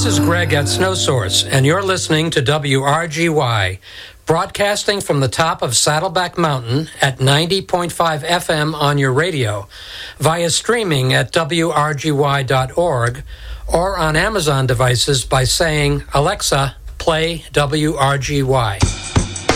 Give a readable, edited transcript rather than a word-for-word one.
This is Greg at Snow Source, and you're listening to WRGY, broadcasting from the top of Saddleback Mountain at 90.5 FM on your radio, via streaming at WRGY.org, or on Amazon devices by saying, Alexa, play WRGY.